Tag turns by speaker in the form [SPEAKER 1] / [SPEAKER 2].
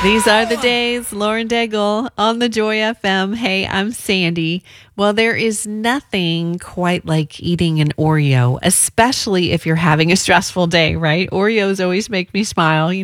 [SPEAKER 1] These are the days, Lauren Daigle on the Joy FM. Hey, I'm Sandy. Well, there is nothing quite like eating an Oreo, especially if you're having a stressful day, right? Oreos always make me smile.